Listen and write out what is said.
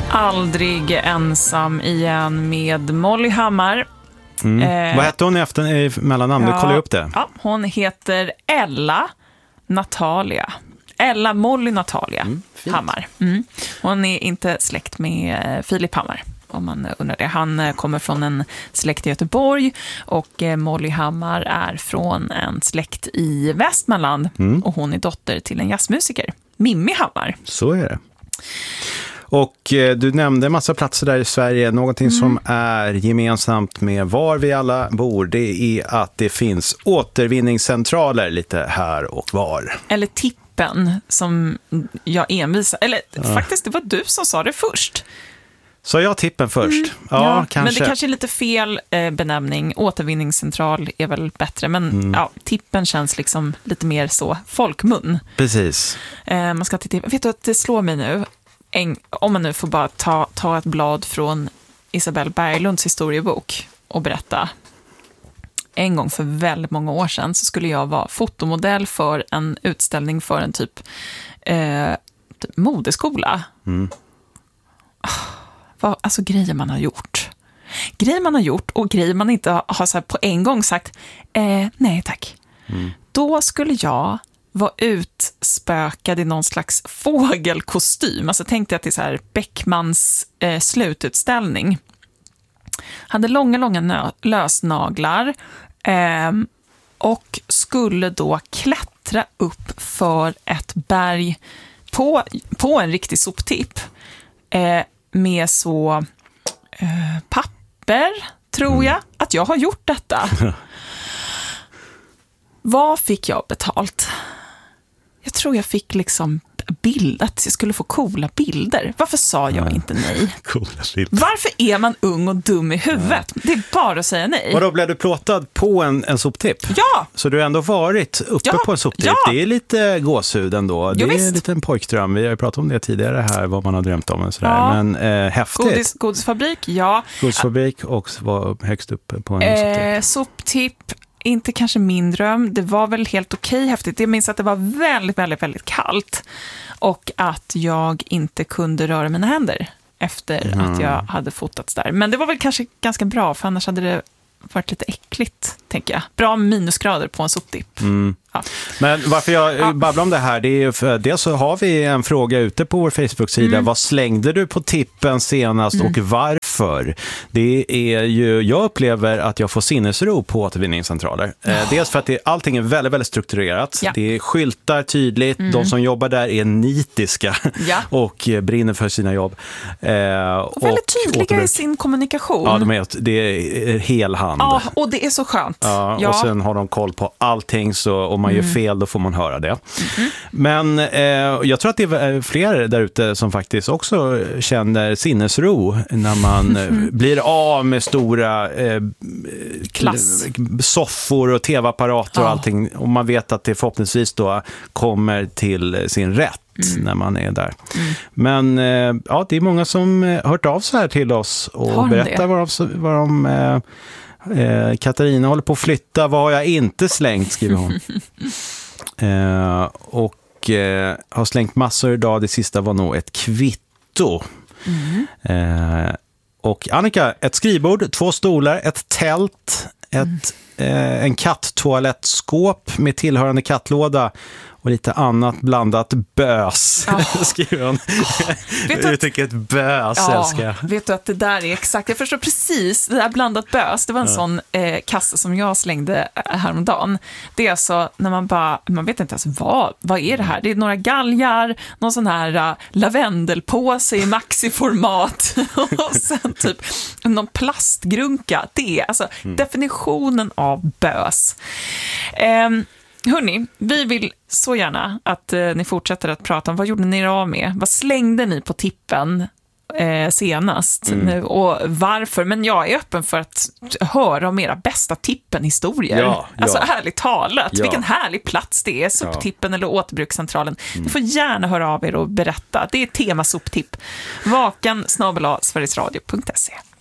Aldrig ensam igen med Molly Hammar. Vad hette hon i mellannamn? Du kollar upp det. Ja, hon heter Ella Natalia. Ella Molly Natalia Hammar. Hon är inte släkt med Filip Hammar, om man undrar det. Han kommer från en släkt i Göteborg och Molly Hammar är från en släkt i Västmanland och hon är dotter till en jazzmusiker, Mimmi Hammar. Så är det. Och du nämnde en massa platser där i Sverige. Någonting som är gemensamt med var vi alla bor, det är att det finns återvinningscentraler lite här och var. Eller tippen som jag envisar. Eller faktiskt, det var du som sa det först. Så jag tippen först? Ja, kanske. Men det kanske är lite fel benämning. Återvinningscentral är väl bättre. Men tippen känns liksom lite mer så folkmun. Precis. Man ska titta. Vet du att det slår mig nu? Om man nu får bara ta ett blad från Isabelle Berglunds historiebok och berätta. En gång för väldigt många år sedan så skulle jag vara fotomodell för en utställning för en typ modeskola. Alltså grejer man har gjort. Grejer man har gjort och grejer man inte har så här på en gång sagt nej tack. Då skulle jag var utspökad i någon slags fågelkostym. Alltså tänkte jag till så här Beckmans slututställning. Hade långa lösnaglar och skulle då klättra upp för ett berg på en riktig soptipp med så papper, tror jag, att jag har gjort detta. Vad fick jag betalt? Jag tror jag fick liksom att jag skulle få coola bilder. Varför sa jag inte nej? Coola bilder. Varför är man ung och dum i huvudet? Det är bara att säga nej. Vadå, blev du plåtad på en soptipp? Ja! Så du har ändå varit uppe på en soptipp? Ja. Det är lite gåshud ändå. Det är en liten pojkdröm. Vi har ju pratat om det tidigare här, vad man har drömt om och sådär. Ja. Men häftigt. Godisfabrik, ja. Godisfabrik och var högst uppe på en soptipp. Soptipp. Inte kanske min dröm. Det var väl helt okej, häftigt. Jag minns att det var väldigt, väldigt, väldigt kallt. Och att jag inte kunde röra mina händer efter att jag hade fotats där. Men det var väl kanske ganska bra, för annars hade det varit lite äckligt, tänker jag. Bra minusgrader på en soptipp. Ja. Men varför jag babblar om det här, det är ju för dels så har vi en fråga ute på vår Facebook-sida. Vad slängde du på tippen senast och varför? Det är ju, jag upplever att jag får sinnesro på återvinningscentraler. Dels för att allting är väldigt, väldigt strukturerat. Ja. Det är skyltar tydligt. De som jobbar där är nitiska och brinner för sina jobb. Och väldigt tydliga i sin kommunikation. Ja, det är helhand. Ja, och det är så skönt. Ja. Och sen har de koll på allting, så om man gör fel då får man höra det. Men jag tror att det är fler där ute som faktiskt också känner sinnesro när man blir av med stora soffor och tv-apparater och allting. Och man vet att det förhoppningsvis då kommer till sin rätt när man är där. Men det är många som hört av sig här till oss och berättar vad de Katarina håller på att flytta. Vad har jag inte slängt, skriver hon. Och har slängt massor idag. Det sista var nog ett kvitto. Och Annika, ett skrivbord, 2 stolar, ett tält, en katttoalettskåp med tillhörande kattlåda och lite annat blandat bös, skriver hon. Jag tycker ett bös, älskar. Vet du att det där är exakt, jag förstår precis, det där blandat bös, det var en sån kasse som jag slängde häromdagen. Det är alltså när man vet inte ens vad är det här? Det är några galgar, någon sån här lavendelpåse i maxiformat och sen typ någon plastgrunka. Det är alltså definitionen av bös. Hörrni, vi vill så gärna att ni fortsätter att prata om vad gjorde ni av med? Vad slängde ni på tippen senast nu och varför? Men jag är öppen för att höra om era bästa tippenhistorier. Alltså ärligt talat, vilken härlig plats det är, soptippen eller återbrukscentralen. Ni får gärna höra av er och berätta. Det är tema soptipp. vakan@sverigesradio.se